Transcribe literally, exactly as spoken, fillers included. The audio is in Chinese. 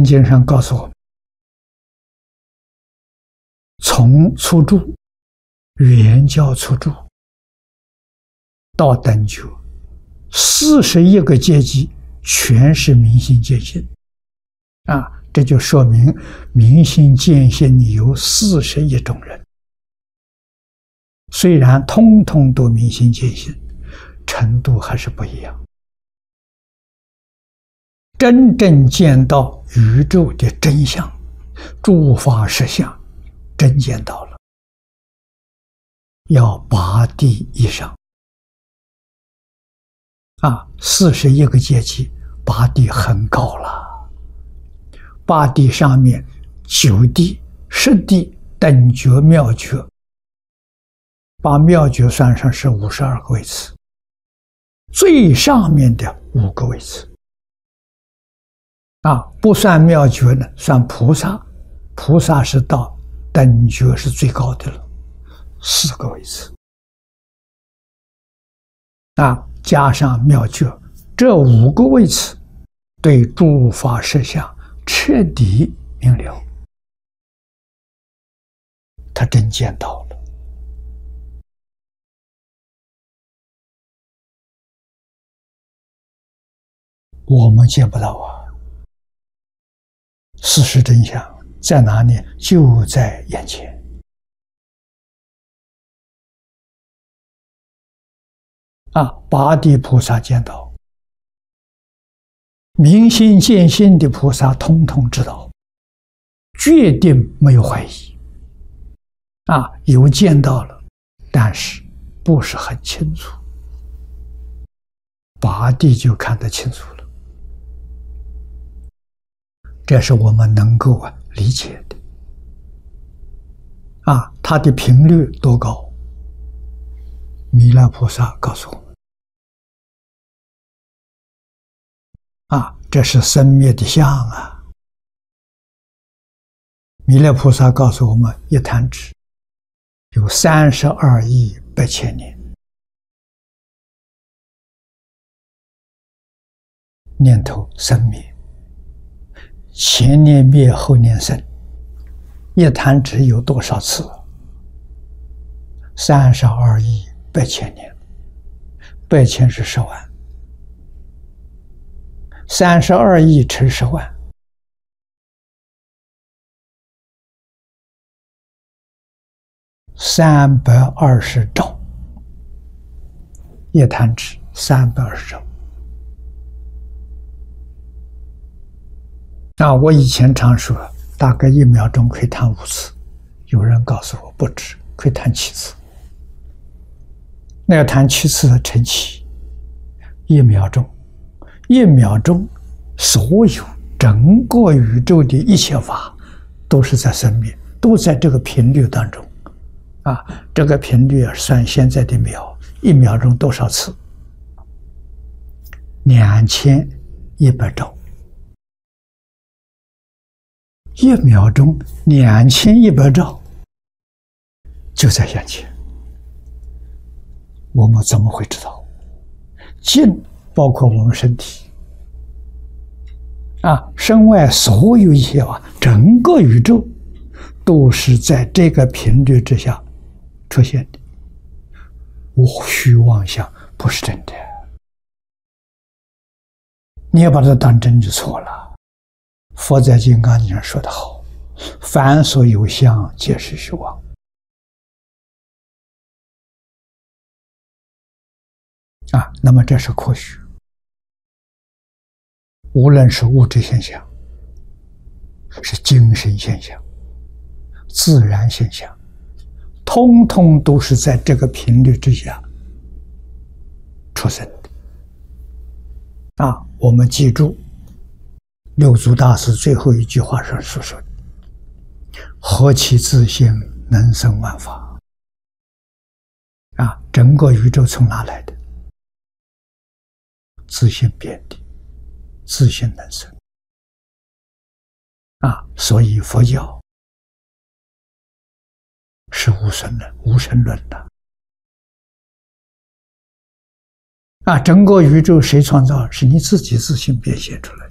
经经上告诉我们，从初住、原教初住到等觉，四十一个阶级全是明心见性啊！这就说明明心见性有四十一种人，虽然通通都明心见性，程度还是不一样。真正见到宇宙的真相、诸法实相，真见到了，要八地以上啊！四十一个阶级，八地很高了。八地上面九地、十地等觉妙觉，把妙觉算上是五十二个位次，最上面的五个位次啊，不算妙觉呢，算菩萨，菩萨是到等觉是最高的了，四个位次啊，加上妙觉，这五个位次对诸法实相彻底明了，他真见到了。我们见不到啊！事实真相在哪里？就在眼前。啊，八地菩萨见到，明心见性的菩萨通通知道，决定没有怀疑。啊，有见到了，但是不是很清楚。八地就看得清楚了，这是我们能够啊理解的。啊，它的频率多高？弥勒菩萨告诉我们。啊，这是生灭的相啊！弥勒菩萨告诉我们，一弹指有三十二亿八千年，念头生灭，前念灭，后念生，一弹指有多少次？三十二亿八千年，八千是十万。三十二亿乘十万，三百二十兆，一弹指三百二十兆。啊，我以前常说，大概一秒钟可以弹五次，有人告诉我不止，可以弹七次。那要弹七次乘七，一秒钟。一秒钟，所有整个宇宙的一切法都是在生灭，都在这个频率当中啊！这个频率算现在的秒，一秒钟多少次？两千一百兆，一秒钟两千一百兆就在眼前，我们怎么会知道？近。包括我们身体啊，身外所有一切啊，整个宇宙都是在这个频率之下出现的。无虚妄想不是真的，你要把它当真就错了。佛在《金刚经》上说得好：“凡所有相，皆是虚妄。”啊，那么这是科学。无论是物质现象，是精神现象、自然现象，通通都是在这个频率之下出生的。啊，我们记住六祖大师最后一句话上所说的：“何其自性，能生万法。”啊，整个宇宙从哪来的？自性变的。自性能生啊，所以佛教是无神论、无神论的啊。整个宇宙谁创造？是你自己自性变现出来。